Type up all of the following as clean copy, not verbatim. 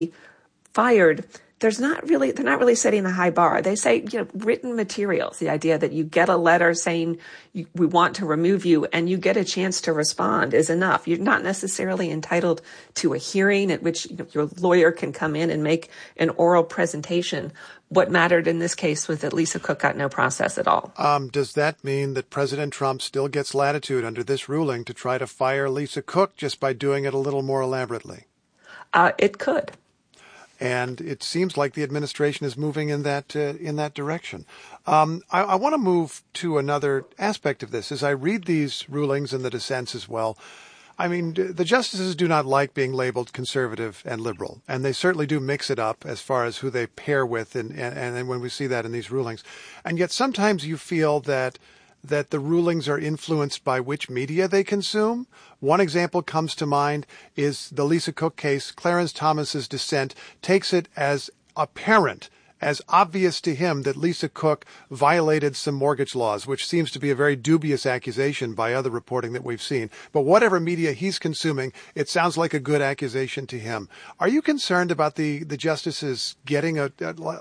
fired, they're not really setting a high bar. They say, written materials, the idea that you get a letter saying we want to remove you and you get a chance to respond is enough. You're not necessarily entitled to a hearing at which your lawyer can come in and make an oral presentation. What mattered in this case was that Lisa Cook got no process at all. Does that mean that President Trump still gets latitude under this ruling to try to fire Lisa Cook just by doing it a little more elaborately? It could. And it seems like the administration is moving in that direction. I want to move to another aspect of this. As I read these rulings and the dissents as well, I mean, the justices do not like being labeled conservative and liberal, and they certainly do mix it up as far as who they pair with, and when we see that in these rulings. And yet sometimes you feel that the rulings are influenced by which media they consume. One example comes to mind is the Lisa Cook case. Clarence Thomas's dissent takes it as apparent, as obvious to him that Lisa Cook violated some mortgage laws, which seems to be a very dubious accusation by other reporting that we've seen. But whatever media he's consuming, it sounds like a good accusation to him. Are you concerned about the justices getting a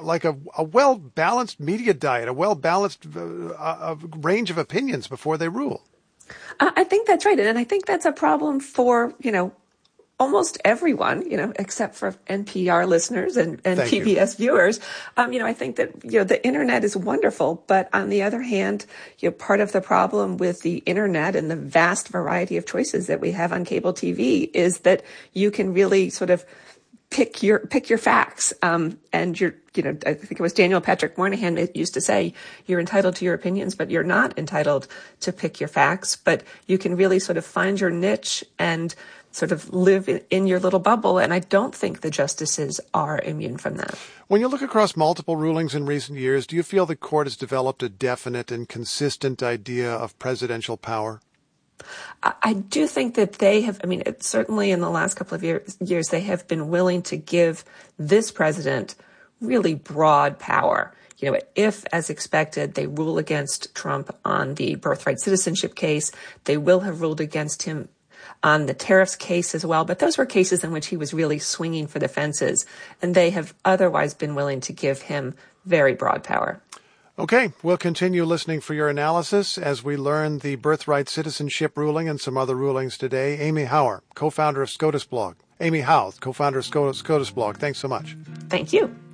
well-balanced media diet, a well-balanced range of opinions before they rule? I think that's right. And I think that's a problem for, almost everyone, except for NPR listeners and PBS viewers. I think that, the internet is wonderful. But on the other hand, part of the problem with the internet and the vast variety of choices that we have on cable TV is that you can really sort of pick your facts. And I think it was Daniel Patrick Moynihan that used to say, you're entitled to your opinions, but you're not entitled to pick your facts. But you can really sort of find your niche and sort of live in your little bubble. And I don't think the justices are immune from that. When you look across multiple rulings in recent years, do you feel the court has developed a definite and consistent idea of presidential power? I do think that they have, certainly in the last couple of years, they have been willing to give this president really broad power. If, as expected, they rule against Trump on the birthright citizenship case, they will have ruled against him on the tariffs case as well. But those were cases in which he was really swinging for the fences, and they have otherwise been willing to give him very broad power. Okay, we'll continue listening for your analysis as we learn the birthright citizenship ruling and some other rulings today. Amy Howe, co-founder of SCOTUS Blog. Amy Howe, co-founder of SCOTUS Blog. Thanks so much. Thank you.